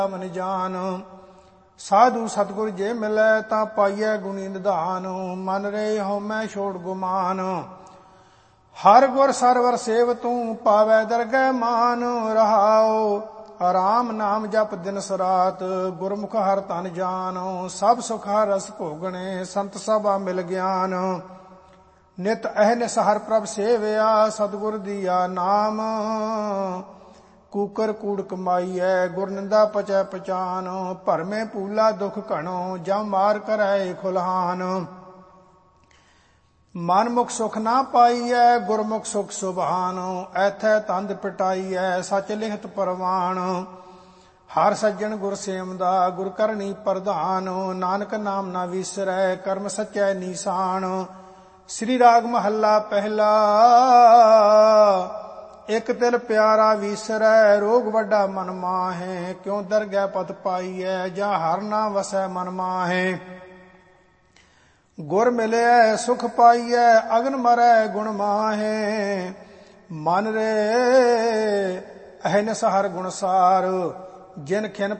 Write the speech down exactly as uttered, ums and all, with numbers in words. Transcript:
ਮਨ ਜਾਨ। ਸਾਧੂ ਸਤਿਗੁਰ ਜੇ ਮਿਲੈ ਤਾਂ ਪਾਈਐ ਗੁਣੀ ਨਿਧਾਨ। ਮਨ ਰੇ ਹਉਮੈ ਛੋੜ ਗੁਮਾਨ। ਹਰ ਗੁਰ ਸਰਵਰ ਸੇਵ ਤੂੰ ਪਾਵੈ ਦਰਗਹਿ ਮਾਨ। ਰਹਾਉ ਆਰਾਮ ਨਾਮ ਜਪ ਦਿਨਸ ਰਾਤ। ਗੁਰਮੁਖ ਹਰ ਤਨ ਜਾਨ। ਸਭ ਸੁਖ ਹਰ ਰਸ ਭੋਗਣੇ ਸੰਤ ਸਭਾ ਮਿਲ ਗਿਆਨ। ਨਿਤ ਅਹਨਿਸ ਹਰ ਪ੍ਰਭ ਸੇਵਿਆ ਸਤਿਗੁਰ ਦੀਆ ਨਾਮ। ਕੂਕਰ ਕੂੜ ਕਮਾਈਐ ਗੁਰ ਨਿੰਦਾ ਪਚੈ ਪਛਾਨ। ਭਰਮੇ ਪੂਲਾ ਦੁਖ ਘਣੋ ਜਮ ਮਾਰ ਕਰੈ ਖੁਲਹਾਨ। ਮਨ ਮੁਖ ਸੁਖ ਨਾ ਪਾਈਐ ਗੁਰਮੁਖ ਸੁਖ ਸੁਭਾਨ। ਐਥੈ ਤੰਦ ਪਿਟਾਈਐ ਸਚ ਲਿਖਤ ਪਰਵਾਨ। ਹਰ ਸੱਜਣ ਗੁਰ ਸੇਵਦਾ ਗੁਰ ਕਰਨੀ ਪ੍ਰਧਾਨ। ਨਾਨਕ ਨਾਮ ਨਾ ਵਿਸਰੈ ਕਰਮ ਸਚੈ ਨੀਸਾਨ। ਸ੍ਰੀ ਰਾਗ ਮਹੱਲਾ ਪਹਿਲਾ। ਇਕ ਤਿਲ ਪਿਆਰਾ ਵੀਸਰੈ ਰੋਗ ਵੱਡਾ ਮਨ ਮਾਹੇ। ਕਿਉ ਦਰਗਹਿ ਪਤ ਪਾਈਐ ਜਾਂ ਹਰ ਨਾ ਵਸੈ ਮਨ ਮਾਹੇ। ਗੁਰ ਮਿਲਿਐ ਸੁਖ ਪਾਈਐ ਅਗਨ ਮਰੈ ਗੁਣ ਮਾਹੇ। ਮਨ ਰੇ ਅਹਨਿਸ ਹਰ ਗੁਣ ਸਾਰ। ਜਿਨ ਖਿਨ